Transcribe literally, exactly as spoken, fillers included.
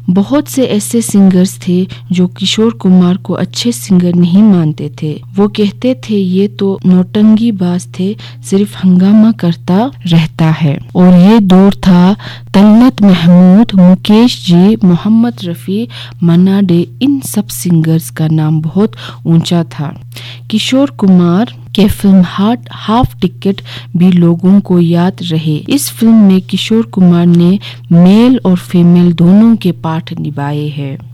बहुत से ऐसे सिंगर्स थे जो किशोर कुमार को अच्छे सिंगर नहीं मानते थे। वो कहते थे ये तो नौटंकी बाज थे, सिर्फ हंगामा करता रहता है। और ये दौर था तलत महमूद, मुकेश जी, मोहम्मद रफ़ी, मन्ना डे, इन सब सिंगर्स का नाम बहुत ऊंचा था। किशोर कुमार के फिल्म हार्ट हाफ टिकट भी लोगों को याद रहे। इस फिल्म में किशोर कुमार ने मेल और फीमेल दोनों के पार्ट निभाए हैं।